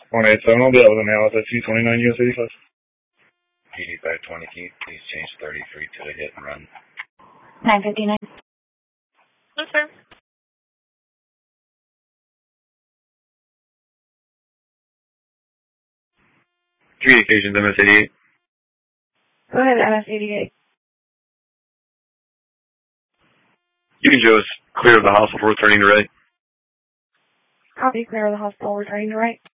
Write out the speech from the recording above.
187, I'll be out with an hour at 229 US 85. PD 520, can you please change 33 to the hit and run? 959. Yes, sir. 3 occasions, MS-88. Go ahead, MS-88. You can show us clear of the hospital, returning to right. Copy, clear of the hospital, returning to right.